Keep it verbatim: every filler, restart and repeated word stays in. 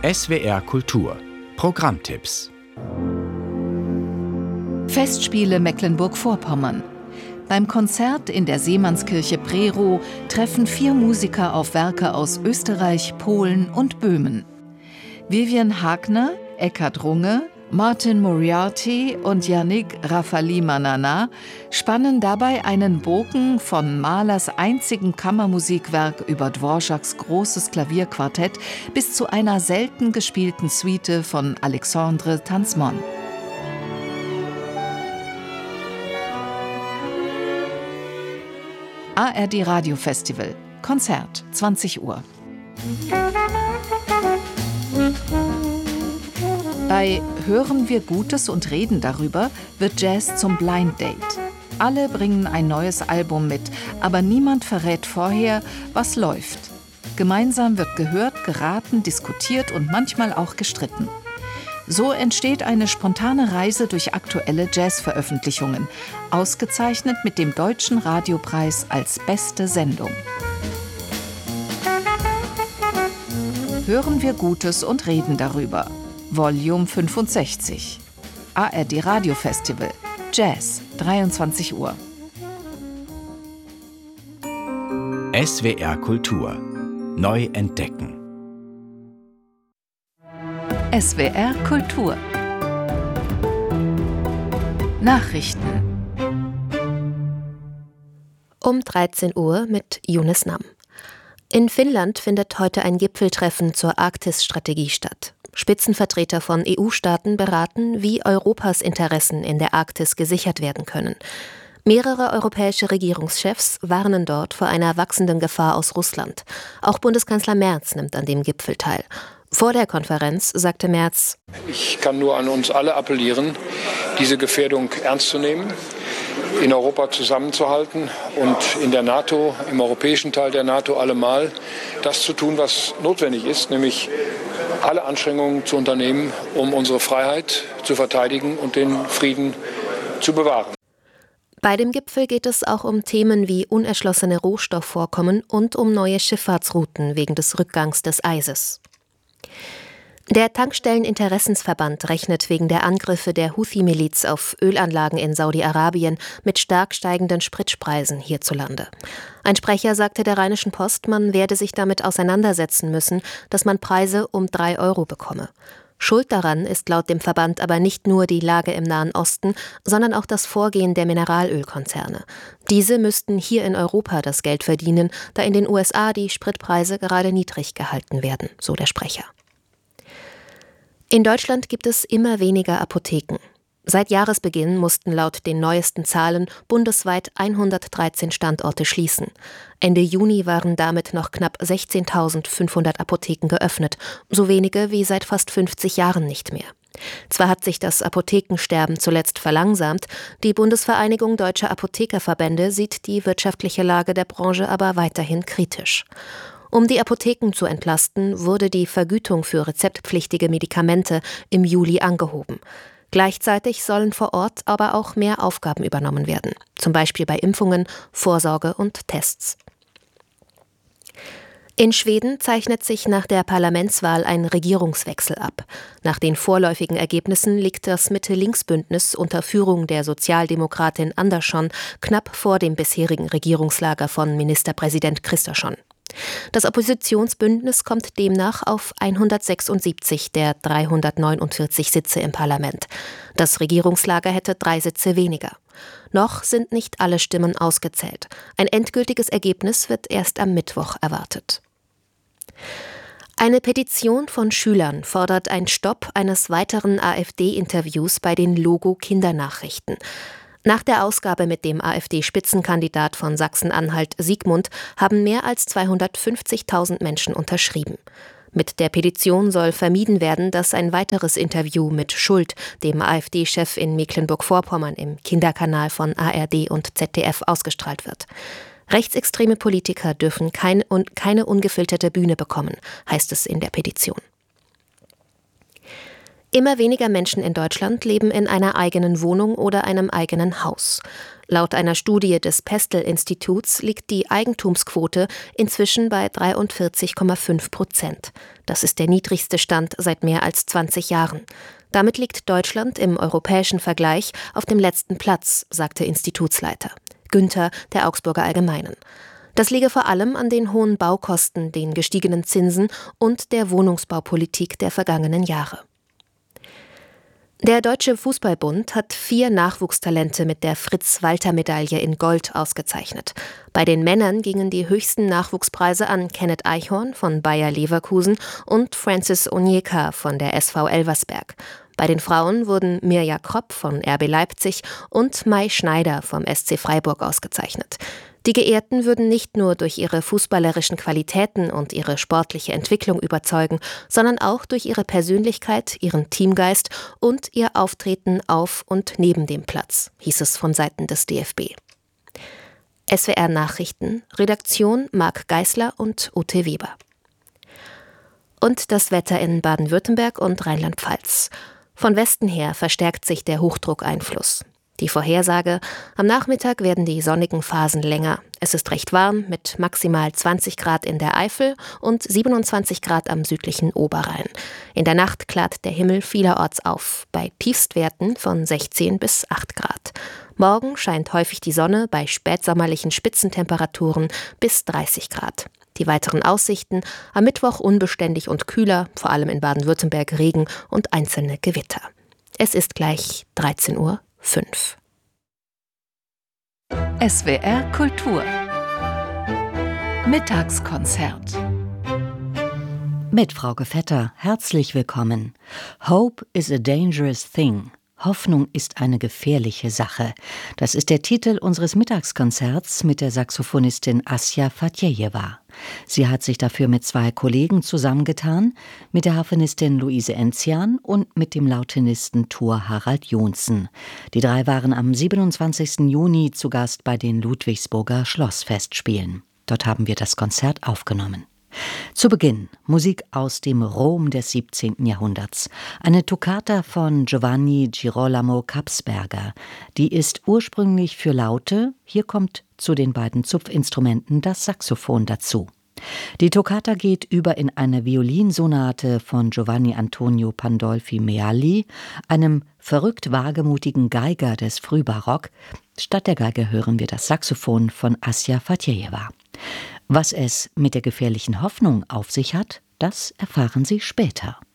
S W R Kultur Programmtipps. Festspiele Mecklenburg-Vorpommern. Beim Konzert in der Seemannskirche Prerow treffen vier Musiker auf Werke aus Österreich, Polen und Böhmen. Vivian Hagner, Eckhard Runge, Martin Moriarty und Yannick Rafali-Manana spannen dabei einen Bogen von Mahlers einzigem Kammermusikwerk über Dvoraks großes Klavierquartett bis zu einer selten gespielten Suite von Alexandre Tansman. A R D Radio Festival. Konzert, zwanzig Uhr. Bei Hören wir Gutes und reden darüber wird Jazz zum Blind Date. Alle bringen ein neues Album mit, aber niemand verrät vorher, was läuft. Gemeinsam wird gehört, geraten, diskutiert und manchmal auch gestritten. So entsteht eine spontane Reise durch aktuelle Jazz-Veröffentlichungen, ausgezeichnet mit dem Deutschen Radiopreis als beste Sendung. Hören wir Gutes und reden darüber. Volume fünfundsechzig. A R D Radio Festival. Jazz, dreiundzwanzig Uhr. S W R Kultur. Neu entdecken. S W R Kultur. Nachrichten. Um dreizehn Uhr mit Yunus Nam. In Finnland findet heute ein Gipfeltreffen zur Arktis-Strategie statt. Spitzenvertreter von E U-Staaten beraten, wie Europas Interessen in der Arktis gesichert werden können. Mehrere europäische Regierungschefs warnen dort vor einer wachsenden Gefahr aus Russland. Auch Bundeskanzler Merz nimmt an dem Gipfel teil. Vor der Konferenz sagte Merz: Ich kann nur an uns alle appellieren, diese Gefährdung ernst zu nehmen, in Europa zusammenzuhalten und in der NATO, im europäischen Teil der NATO allemal das zu tun, was notwendig ist, nämlich alle Anstrengungen zu unternehmen, um unsere Freiheit zu verteidigen und den Frieden zu bewahren. Bei dem Gipfel geht es auch um Themen wie unerschlossene Rohstoffvorkommen und um neue Schifffahrtsrouten wegen des Rückgangs des Eises. Der Tankstelleninteressensverband rechnet wegen der Angriffe der Houthi-Miliz auf Ölanlagen in Saudi-Arabien mit stark steigenden Spritpreisen hierzulande. Ein Sprecher sagte der Rheinischen Post, man werde sich damit auseinandersetzen müssen, dass man Preise um drei Euro bekomme. Schuld daran ist laut dem Verband aber nicht nur die Lage im Nahen Osten, sondern auch das Vorgehen der Mineralölkonzerne. Diese müssten hier in Europa das Geld verdienen, da in den U S A die Spritpreise gerade niedrig gehalten werden, so der Sprecher. In Deutschland gibt es immer weniger Apotheken. Seit Jahresbeginn mussten laut den neuesten Zahlen bundesweit hundertdreizehn Standorte schließen. Ende Juni waren damit noch knapp sechzehntausendfünfhundert Apotheken geöffnet, so wenige wie seit fast fünfzig Jahren nicht mehr. Zwar hat sich das Apothekensterben zuletzt verlangsamt, die Bundesvereinigung Deutscher Apothekerverbände sieht die wirtschaftliche Lage der Branche aber weiterhin kritisch. Um die Apotheken zu entlasten, wurde die Vergütung für rezeptpflichtige Medikamente im Juli angehoben. Gleichzeitig sollen vor Ort aber auch mehr Aufgaben übernommen werden, zum Beispiel bei Impfungen, Vorsorge und Tests. In Schweden zeichnet sich nach der Parlamentswahl ein Regierungswechsel ab. Nach den vorläufigen Ergebnissen liegt das Mitte-Links-Bündnis unter Führung der Sozialdemokratin Andersson knapp vor dem bisherigen Regierungslager von Ministerpräsident Kristersson. Das Oppositionsbündnis kommt demnach auf hundertsechsundsiebzig der dreihundertneunundvierzig Sitze im Parlament. Das Regierungslager hätte drei Sitze weniger. Noch sind nicht alle Stimmen ausgezählt. Ein endgültiges Ergebnis wird erst am Mittwoch erwartet. Eine Petition von Schülern fordert einen Stopp eines weiteren AfD-Interviews bei den Logo-Kindernachrichten. Nach der Ausgabe mit dem AfD-Spitzenkandidat von Sachsen-Anhalt Sigmund haben mehr als zweihundertfünfzigtausend Menschen unterschrieben. Mit der Petition soll vermieden werden, dass ein weiteres Interview mit Schult, dem AfD-Chef in Mecklenburg-Vorpommern, im Kinderkanal von A R D und Z D F ausgestrahlt wird. Rechtsextreme Politiker dürfen kein, keine ungefilterte Bühne bekommen, heißt es in der Petition. Immer weniger Menschen in Deutschland leben in einer eigenen Wohnung oder einem eigenen Haus. Laut einer Studie des Pestel-Instituts liegt die Eigentumsquote inzwischen bei dreiundvierzig Komma fünf Prozent. Das ist der niedrigste Stand seit mehr als zwanzig Jahren. Damit liegt Deutschland im europäischen Vergleich auf dem letzten Platz, sagte Institutsleiter Günther der Augsburger Allgemeinen. Das liege vor allem an den hohen Baukosten, den gestiegenen Zinsen und der Wohnungsbaupolitik der vergangenen Jahre. Der Deutsche Fußballbund hat vier Nachwuchstalente mit der Fritz-Walter-Medaille in Gold ausgezeichnet. Bei den Männern gingen die höchsten Nachwuchspreise an Kenneth Eichhorn von Bayer Leverkusen und Francis Onyeka von der S V Elversberg. Bei den Frauen wurden Mirja Kropp von R B Leipzig und Mai Schneider vom S C Freiburg ausgezeichnet. Die Geehrten würden nicht nur durch ihre fußballerischen Qualitäten und ihre sportliche Entwicklung überzeugen, sondern auch durch ihre Persönlichkeit, ihren Teamgeist und ihr Auftreten auf und neben dem Platz, hieß es von Seiten des D F B. S W R Nachrichten, Redaktion Marc Geisler und Ute Weber. Und das Wetter in Baden-Württemberg und Rheinland-Pfalz. Von Westen her verstärkt sich der Hochdruckeinfluss. Die Vorhersage: Am Nachmittag werden die sonnigen Phasen länger. Es ist recht warm mit maximal zwanzig Grad in der Eifel und siebenundzwanzig Grad am südlichen Oberrhein. In der Nacht klart der Himmel vielerorts auf, bei Tiefstwerten von sechzehn bis acht Grad. Morgen scheint häufig die Sonne bei spätsommerlichen Spitzentemperaturen bis dreißig Grad. Die weiteren Aussichten: am Mittwoch unbeständig und kühler, vor allem in Baden-Württemberg Regen und einzelne Gewitter. Es ist gleich dreizehn Uhr fünf. S W R Kultur Mittagskonzert mit Frauke Vetter, herzlich willkommen. Hope is a dangerous thing. Hoffnung ist eine gefährliche Sache. Das ist der Titel unseres Mittagskonzerts mit der Saxophonistin Asja Fatjejewa. Sie hat sich dafür mit zwei Kollegen zusammengetan, mit der Harfenistin Luise Enzian und mit dem Lautenisten Thor Harald Johnsen. Die drei waren am siebenundzwanzigsten Juni zu Gast bei den Ludwigsburger Schlossfestspielen. Dort haben wir das Konzert aufgenommen. Zu Beginn Musik aus dem Rom des siebzehnten Jahrhunderts. Eine Toccata von Giovanni Girolamo Kapsberger. Die ist ursprünglich für Laute, hier kommt zu den beiden Zupfinstrumenten das Saxophon dazu. Die Toccata geht über in eine Violinsonate von Giovanni Antonio Pandolfi Mealli, einem verrückt wagemutigen Geiger des Frühbarock. Statt der Geige hören wir das Saxophon von Asja Fatjejewa. Was es mit der gefährlichen Hoffnung auf sich hat, das erfahren Sie später.